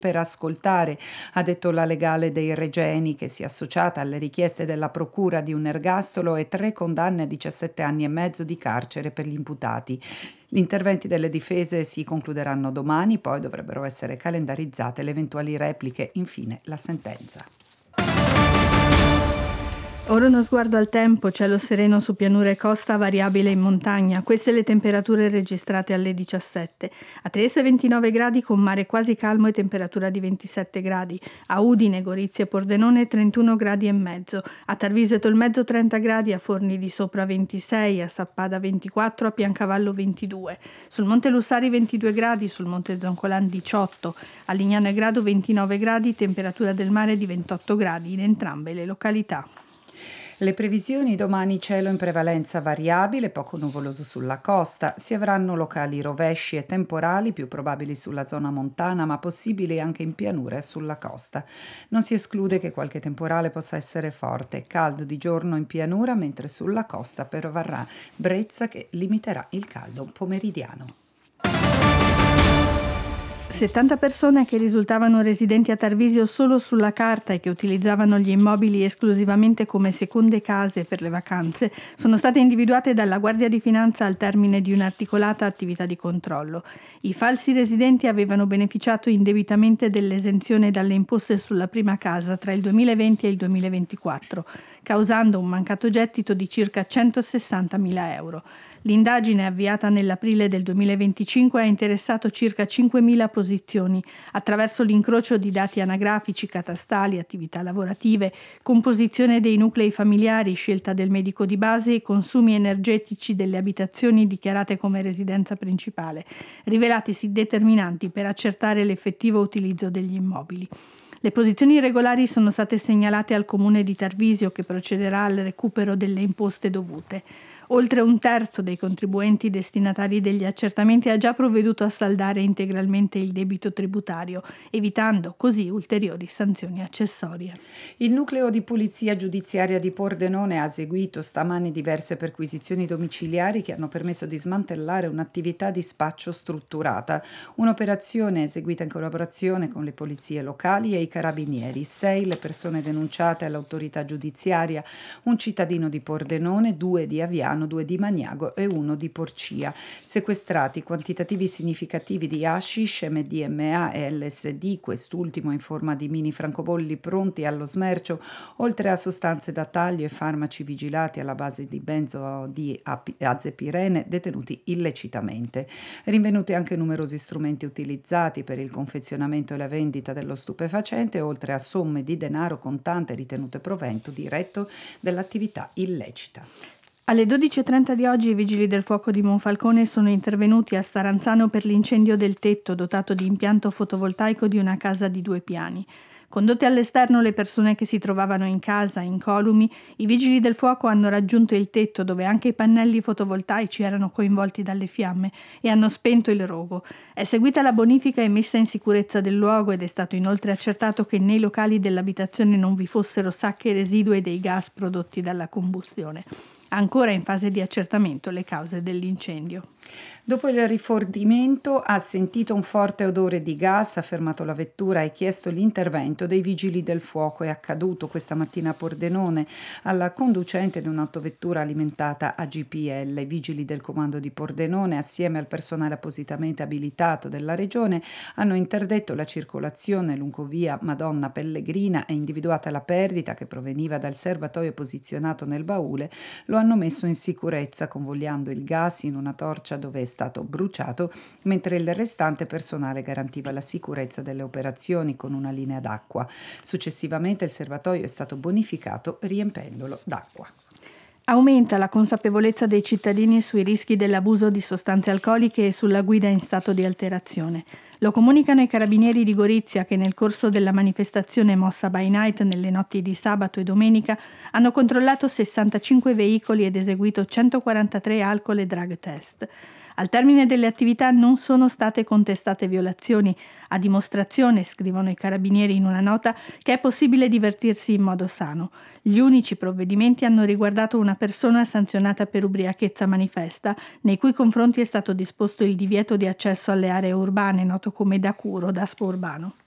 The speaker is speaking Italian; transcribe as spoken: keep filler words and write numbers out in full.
per ascoltare, ha detto la legale dei Regeni, che si è associata alle richieste della procura di un ergastolo e tre condanne a diciassette anni e mezzo di carcere per gli imputati. Gli interventi delle difese si concluderanno domani, poi dovrebbero essere calendarizzate le eventuali repliche, infine la sentenza. Ora uno sguardo al tempo, cielo sereno su pianura e costa, variabile in montagna. Queste le temperature registrate alle diciassette. A Trieste ventinove gradi con mare quasi calmo e temperatura di ventisette gradi. A Udine, Gorizia e Pordenone trentuno gradi e mezzo. A Tarviso e Tolmezzo trenta gradi, a Forni di Sopra ventisei, a Sappada ventiquattro, a Piancavallo ventidue. Sul Monte Lussari ventidue gradi, sul Monte Zoncolan diciotto. A Lignano e Grado ventinove gradi, temperatura del mare di ventotto gradi in entrambe le località. Le previsioni: domani cielo in prevalenza variabile, poco nuvoloso sulla costa, si avranno locali rovesci e temporali più probabili sulla zona montana, ma possibili anche in pianura e sulla costa. Non si esclude che qualche temporale possa essere forte, caldo di giorno in pianura, mentre sulla costa prevarrà brezza che limiterà il caldo pomeridiano. settanta persone che risultavano residenti a Tarvisio solo sulla carta e che utilizzavano gli immobili esclusivamente come seconde case per le vacanze sono state individuate dalla Guardia di Finanza al termine di un'articolata attività di controllo. I falsi residenti avevano beneficiato indebitamente dell'esenzione dalle imposte sulla prima casa tra il duemilaventi e il duemilaventiquattro, causando un mancato gettito di circa centosessantamila euro. L'indagine, avviata nell'aprile del duemilaventicinque, ha interessato circa cinquemila posizioni attraverso l'incrocio di dati anagrafici, catastali, attività lavorative, composizione dei nuclei familiari, scelta del medico di base e consumi energetici delle abitazioni dichiarate come residenza principale, rivelatisi determinanti per accertare l'effettivo utilizzo degli immobili. Le posizioni irregolari sono state segnalate al comune di Tarvisio, che procederà al recupero delle imposte dovute. Oltre un terzo dei contribuenti destinatari degli accertamenti ha già provveduto a saldare integralmente il debito tributario, evitando così ulteriori sanzioni accessorie. Il nucleo di polizia giudiziaria di Pordenone ha eseguito stamani diverse perquisizioni domiciliari che hanno permesso di smantellare un'attività di spaccio strutturata, un'operazione eseguita in collaborazione con le polizie locali e i carabinieri. Sei le persone denunciate all'autorità giudiziaria, un cittadino di Pordenone, due di Aviano, due di Magnago e uno di Porcia. Sequestrati quantitativi significativi di hashish, M D M A e L S D, quest'ultimo in forma di mini francobolli pronti allo smercio, oltre a sostanze da taglio e farmaci vigilati alla base di benzodiazepirene detenuti illecitamente. Rinvenuti anche numerosi strumenti utilizzati per il confezionamento e la vendita dello stupefacente, oltre a somme di denaro contante ritenute provento diretto dell'attività illecita. Alle dodici e trenta di oggi i vigili del fuoco di Monfalcone sono intervenuti a Staranzano per l'incendio del tetto dotato di impianto fotovoltaico di una casa di due piani. Condotte all'esterno le persone che si trovavano in casa, incolumi, i vigili del fuoco hanno raggiunto il tetto, dove anche i pannelli fotovoltaici erano coinvolti dalle fiamme, e hanno spento il rogo. È seguita la bonifica e messa in sicurezza del luogo ed è stato inoltre accertato che nei locali dell'abitazione non vi fossero sacche residue dei gas prodotti dalla combustione. Ancora in fase di accertamento le cause dell'incendio. Dopo il rifornimento ha sentito un forte odore di gas, ha fermato la vettura e chiesto l'intervento dei vigili del fuoco. È accaduto questa mattina a Pordenone alla conducente di un'autovettura alimentata a G P L. I vigili del comando di Pordenone, assieme al personale appositamente abilitato della regione, hanno interdetto la circolazione lungo via Madonna Pellegrina e, individuata la perdita che proveniva dal serbatoio posizionato nel baule, lo hanno messo in sicurezza convogliando il gas in una torcia dove è stato bruciato, mentre il restante personale garantiva la sicurezza delle operazioni con una linea d'acqua. Successivamente il serbatoio è stato bonificato riempendolo d'acqua. Aumenta la consapevolezza dei cittadini sui rischi dell'abuso di sostanze alcoliche e sulla guida in stato di alterazione. Lo comunicano i carabinieri di Gorizia, che nel corso della manifestazione mossa by night nelle notti di sabato e domenica hanno controllato sessantacinque veicoli ed eseguito centoquarantatré alcol e drug test. Al termine delle attività non sono state contestate violazioni, a dimostrazione, scrivono i carabinieri in una nota, che è possibile divertirsi in modo sano. Gli unici provvedimenti hanno riguardato una persona sanzionata per ubriachezza manifesta, nei cui confronti è stato disposto il divieto di accesso alle aree urbane, noto come Dacuro, Daspo Urbano.